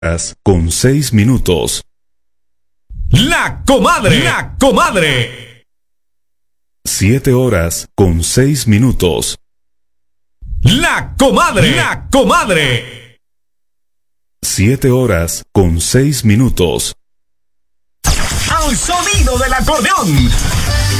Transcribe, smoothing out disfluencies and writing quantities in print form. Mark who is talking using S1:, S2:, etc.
S1: con 6 minutos.
S2: La comadre. La comadre.
S1: 7 horas con 6 minutos.
S2: La comadre. La comadre.
S1: 7 horas con 6 minutos.
S2: Al sonido del acordeón.